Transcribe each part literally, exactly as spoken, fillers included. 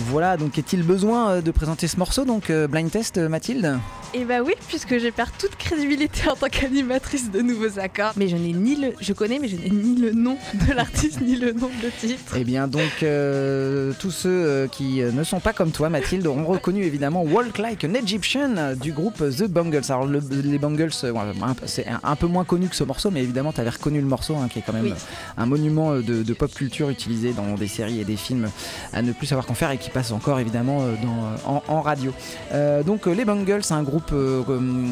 Voilà, donc est-il besoin de présenter ce morceau, donc euh, Blind Test, Mathilde ? Eh bah oui, puisque je perds toute crédibilité en tant qu'animatrice de Nouveaux Accords. Mais je n'ai ni le... Je connais, mais je n'ai ni le nom de l'artiste, ni le nom de titre. Eh bien donc, euh, tous ceux euh, qui ne sont pas comme toi, Mathilde, ont reconnu évidemment Walk Like an Egyptian du groupe The Bangles. Alors le, les Bangles, euh, c'est un, un peu moins connu que ce morceau, mais évidemment tu avais reconnu le morceau, hein, qui est quand même oui. un monument de, de pop culture utilisé dans des séries et des films à ne plus savoir qu'en faire et qui passe encore évidemment dans, en, en radio. Euh, donc les Bangles, c'est un groupe Euh,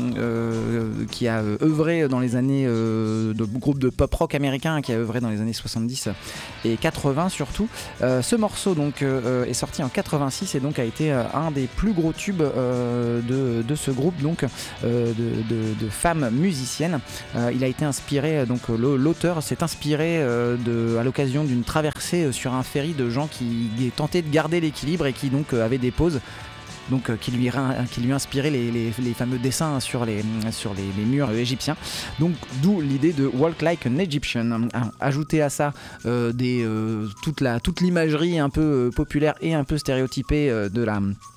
euh, qui a œuvré dans les années euh, de groupe de pop rock américain, qui a œuvré dans les années soixante-dix et quatre-vingts surtout. Euh, ce morceau donc euh, est sorti en quatre-vingt-six et donc a été euh, un des plus gros tubes euh, de, de ce groupe, donc euh, de, de, de femmes musiciennes. Euh, il a été inspiré, donc l'auteur s'est inspiré euh, de, à l'occasion d'une traversée sur un ferry de gens qui tentaient de garder l'équilibre et qui donc euh, avaient des pauses. Donc, euh, qui, lui, qui lui inspirait les, les, les fameux dessins sur les, sur les, les murs égyptiens. Donc d'où l'idée de Walk Like an Egyptian. Ajouter à ça euh, des, euh, toute, la, toute l'imagerie un peu euh, populaire et un peu stéréotypée euh, de la...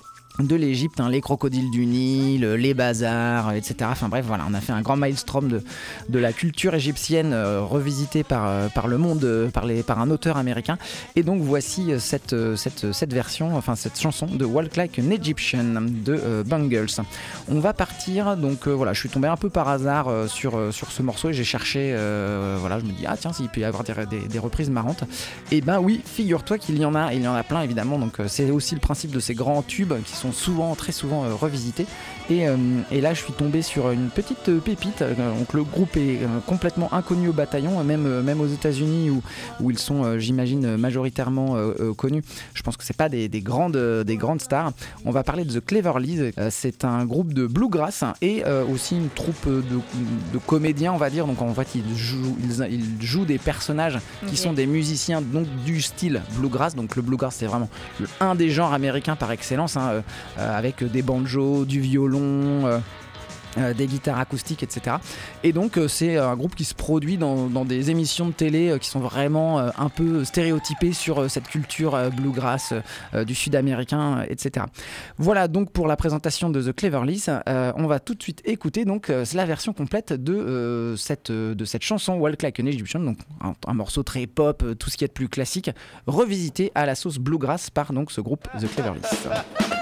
de l'Égypte, hein, les crocodiles du Nil, les bazars, et cetera. Enfin bref, voilà, on a fait un grand maelstrom de, de la culture égyptienne euh, revisitée par, euh, par le monde, euh, par, les, par un auteur américain. Et donc voici cette, cette, cette version, enfin cette chanson de Walk Like an Egyptian de euh, Bangles. On va partir, donc euh, voilà, je suis tombé un peu par hasard euh, sur, euh, sur ce morceau et j'ai cherché, euh, voilà, je me dis, ah tiens, s'il peut y avoir des, des, des reprises marrantes. Et ben oui, figure-toi qu'il y en a, il y en a plein évidemment, donc euh, c'est aussi le principe de ces grands tubes qui sont sont souvent, très souvent euh, revisités et, euh, et là je suis tombé sur une petite euh, pépite. Euh, donc le groupe est euh, complètement inconnu au bataillon, même, euh, même aux États-Unis où, où ils sont euh, j'imagine majoritairement euh, euh, connus. Je pense que c'est pas des, des, grandes, euh, des grandes stars. On va parler de The Cleverleys. Euh, c'est un groupe de bluegrass et euh, aussi une troupe de, de comédiens, on va dire. Donc en fait ils jouent, ils, ils jouent des personnages qui okay. sont des musiciens donc du style bluegrass. Donc le bluegrass c'est vraiment le, un des genres américains par excellence, hein, euh, avec des banjos, du violon, euh, Euh, des guitares acoustiques, et cetera. Et donc euh, c'est un groupe qui se produit dans, dans des émissions de télé euh, qui sont vraiment euh, un peu stéréotypées sur euh, cette culture euh, bluegrass euh, du sud-américain, euh, et cetera. Voilà donc pour la présentation de The Cleverleys. Euh, on va tout de suite écouter donc euh, la version complète de, euh, cette, euh, de cette chanson Walk Like an Egyptian, donc un, un morceau très pop, euh, tout ce qui est de plus classique, revisité à la sauce bluegrass par donc ce groupe The Cleverleys.